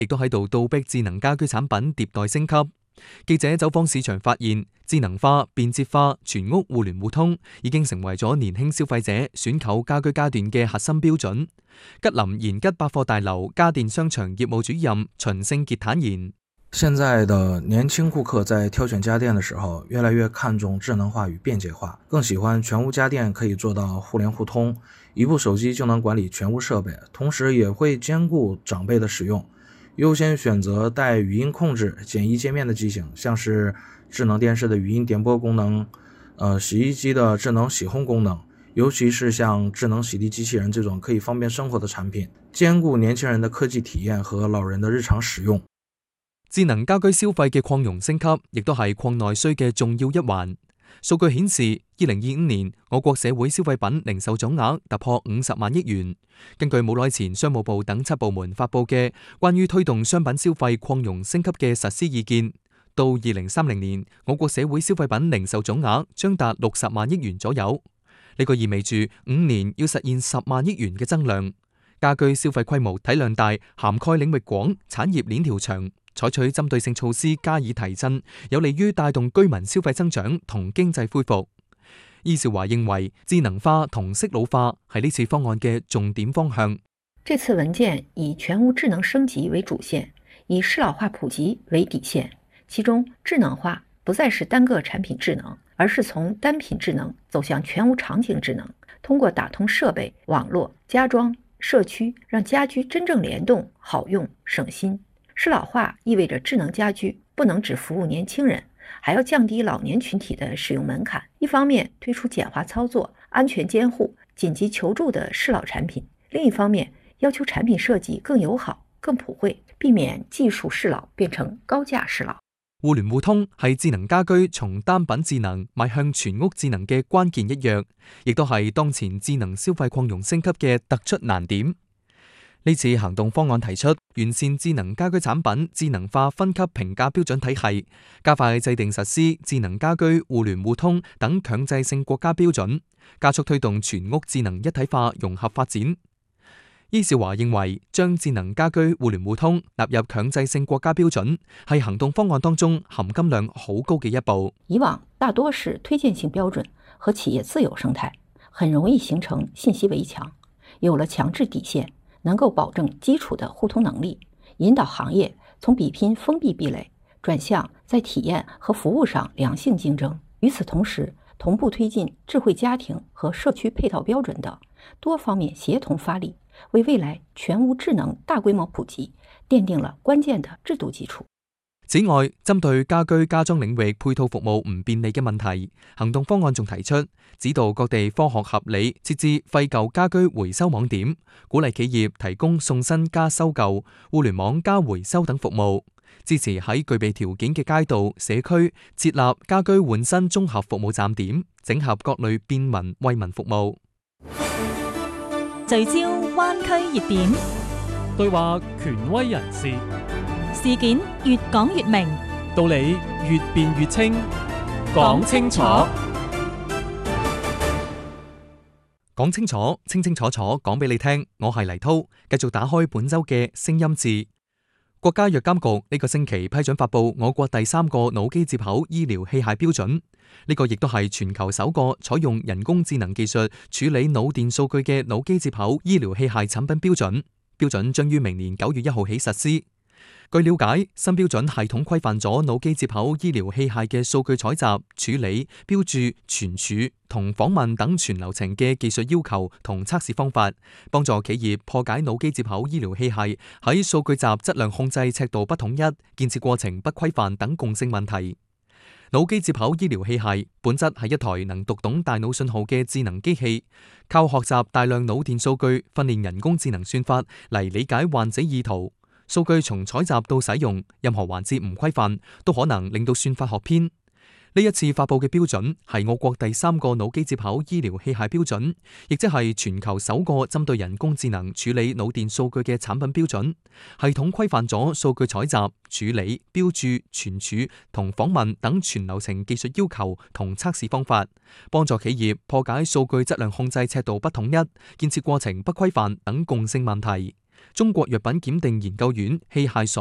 亦都喺度倒逼智能家居產品迭代升級。記者走訪市場發現，智能化、便捷化、全屋互聯互通已經成為咗年輕消費者選購家居家電嘅核心標準。吉林延吉百貨大樓家電商場業務主任秦勝傑坦言： 現在的年輕顧客在挑選家電的時候，越來越看重智能化與便捷化，更喜歡全屋家電可以做到互聯互通，一部手機就能管理全屋設備，同時也會兼顧長輩的使用。優先選擇帶語音控制、簡易界面的機型，像是智能電視的語音點播功能，洗衣機的智能洗烘功能，尤其是像智能洗地機器人這種可以方便生活的產品，兼顧年輕人的科技體驗和老人的日常使用。 智能家居消費嘅擴容升級，亦都係擴內需嘅重要一環。數據顯示，2025年我國社會消費品零售總額突破50萬億元。根據冇耐前商務部等7部門發佈嘅關於推動商品消費擴容升級嘅實施意見，到2030年，我國社會消費品零售總額將達60萬億元左右。呢個意味住5年要實現10萬億元嘅增量。家居消費規模體量大，涵蓋領域廣，產業鏈條長。採取針對性措施加以提振，有利於帶動居民消費增長同經濟恢復。伊兆華認為，智能化同適老化係呢次方案嘅重點方向。 這次文件以全屋智能升級為主線，以適老化普及為底線。其中，智能化不再是單個產品智能，而是從單品智能走向全屋場景智能，通過打通設備、網絡、家裝、社區，讓家居真正聯動、好用、省心。適老化意味着智能家居不能只服務年輕人，還要降低老年群體的使用門檻。一方面推出簡化操作、安全監護、緊急求助的適老產品，另一方面要求產品設計更友好、更普惠，避免技術適老變成高價適老。 互聯互通係智能家居從單品智能邁向全屋智能嘅關鍵一躍，亦都係當前智能消費擴容升級嘅突出難點。呢次行動方案提出完善智能家居產品智能化分級評價標準體系，加快制定實施智能家居互聯互通等強制性國家標準，加速推動全屋智能一體化融合發展。伊兆華認為，將智能家居互聯互通納入強制性國家標準，係行動方案當中含金量好高嘅一步。 以往大多是推薦性標準和企業自有生態，很容易形成信息圍牆。有了強制底線，能夠保證基礎的互通能力，引導行業從比拼封閉壁壘，轉向在體驗和服務上良性競爭。與此同時，同步推進智慧家庭和社區配套標準等多方面協同發力，為未來全屋智能大規模普及奠定了關鍵的制度基礎。 此外，針對家居家裝領域配套服務唔便利嘅問題，行動方案仲提出指導各地科學合理設置廢舊家居回收網點，鼓勵企業提供送新加收舊、互聯網加回收等服務，支持喺具備條件嘅街道、社區設立家居換新綜合服務站點，整合各類便民惠民服務。 聚焦灣區熱點， 對話權威人士， 事件越講越明， 道理越辯越清，講清楚， 講清楚，清清楚楚講俾你聽。我係黎濤，繼續打開本周嘅聲音字。國家藥監局呢個星期批准發布我國第3個腦機接口醫療器械標準，呢個亦都係全球首個採用人工智能技術處理腦電數據嘅腦機接口醫療器械產品標準。標準將於明年9月1號起實施。據了解，新標準系統規範咗腦機接口醫療器械嘅數據採集、處理、標注、存儲同訪問等全流程嘅技術要求同測試方法，幫助企業破解腦機接口醫療器械喺數據集質量控制尺度不統一、建設過程不規範等共性問題。腦機接口醫療器械本質係一台能讀懂大腦信號嘅智能機器，靠學習大量腦電數據訓練人工智能算法嚟理解患者意圖。數據從採集到使用，任何環節唔規範，都可能令到算法學偏。呢一次發佈嘅標準係我國第3個腦機接口醫療器械標準，亦即係全球首個針對人工智能處理腦電數據嘅產品標準。系統規範咗數據採集、處理、標注、存儲同訪問等全流程技術要求同測試方法，幫助企業破解數據質量控制尺度不統一、建設過程不規範等共性問題。 中國藥品檢定研究院器械所